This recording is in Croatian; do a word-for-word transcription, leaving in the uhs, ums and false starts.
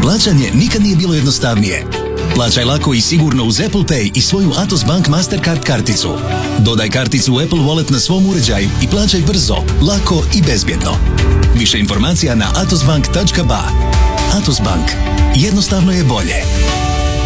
Plaćanje nikad nije bilo jednostavnije. Plaćaj lako i sigurno uz Apple Pay i svoju Atos Bank Mastercard karticu. Dodaj karticu u Apple Wallet na svom uređaju i plaćaj brzo, lako i bezbjedno. Više informacija na atosbank tačka ba. Atos Bank. Jednostavno je bolje.